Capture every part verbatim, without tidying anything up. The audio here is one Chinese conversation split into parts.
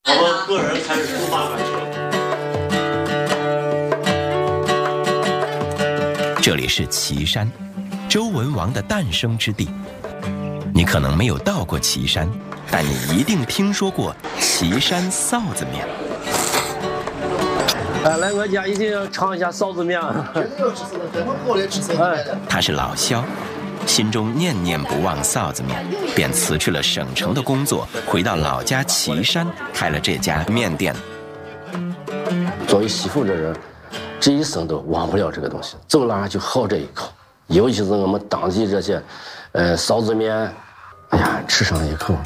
我个人还是出发感情。 这里是岐山，周文王的诞生之地。你可能没有到过岐山，但你一定听说过岐山臊子面。 哎，来我家一定要尝一下臊子面。 他是老肖，心中念念不忘臊子面，便辞去了省城的工作，回到老家岐山开了这家面店。 作为西湖的人，这一生都忘不了这个东西，走哪就好这一口。尤其是我们当地这些，呃，臊子面，哎呀，吃上一口。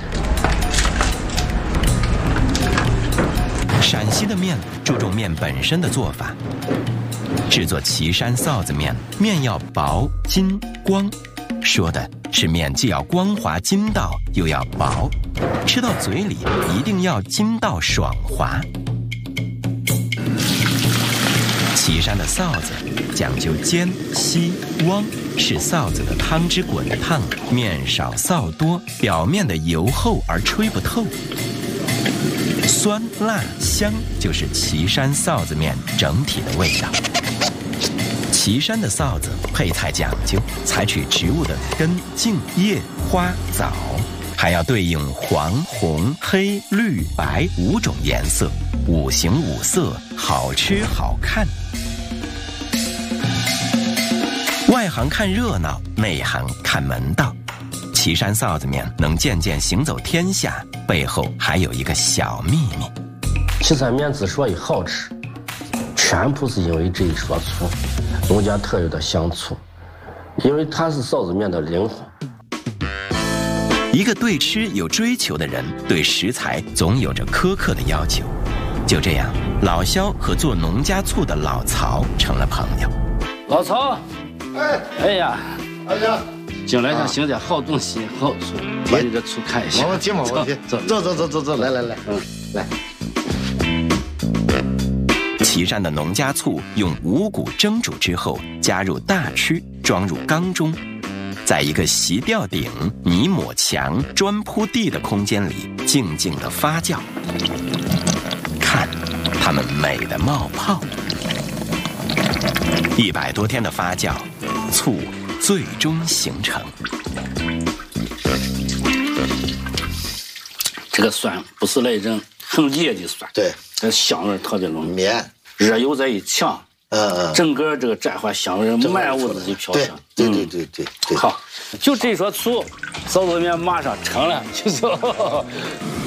陕西的面注重面本身的做法，制作岐山臊子面，面要薄、筋、光，说的是面既要光滑筋道，又要薄，吃到嘴里一定要筋道爽滑。岐山的臊子讲究煎、吸、汪，使臊子的汤汁滚烫，面少臊多，表面的油厚而吹不透。酸辣香就是岐山臊子面整体的味道。岐山的臊子配菜讲究，采取植物的根、茎、叶、花、枣，还要对应黄、红、黑、绿、白五种颜色，五形五色，好吃好看。外行看热闹，内行看门道。岐山臊子面能渐渐行走天下，背后还有一个小秘密。 岐山面之所以好吃，全部是因为这一说醋，农家特有的香醋，因为它是臊子面的灵魂。 一个对吃有追求的人，对食材总有着苛刻的要求。就这样，老肖和做农家醋的老曹成了朋友。 老曹， 哎， 哎呀， 哎呀， 进来想行点好东西，好醋，把你这醋看一下。 没问题，没问题，走走走走走走，来来来，嗯，来。 岐山的农家醋用五谷蒸煮之后，加入大曲，装入缸中，在一个席吊顶、泥抹墙、砖铺地的空间里静静地发酵。看，它们美得冒泡。一百多天的发酵，醋最终形成。 这个酸不是那种很烈的酸， 对， 这香味特别浓。 面， 热油再一呛， 嗯嗯， 整个这个蘸花香味满屋子就飘香。 对对对对对。 好，就这说醋，臊子面马上成了，就说。